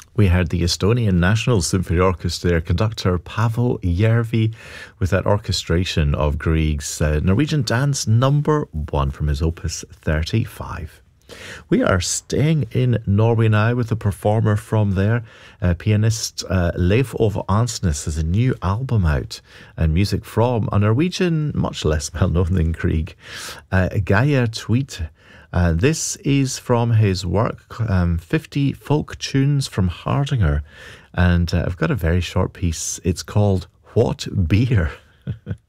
We heard the Estonian National Symphony Orchestra, their conductor Paavo Järvi, with that orchestration of Grieg's Norwegian dance number 1 from his Opus 35. We are staying in Norway now with a performer from there. Pianist Leif Ove Ansnes has a new album out, and music from a Norwegian, much less well known than Grieg, Geir Tveit. This is from his work, 50 Folk Tunes from Hardanger. And I've got a very short piece. It's called What Beer?